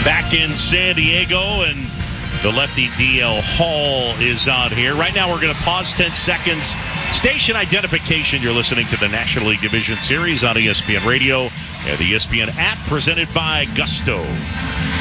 back in San Diego, and the lefty DL Hall is out here. Right now we're going to pause 10 seconds. Station identification. You're listening to the National League Division Series on ESPN Radio and the ESPN app, presented by Gusto.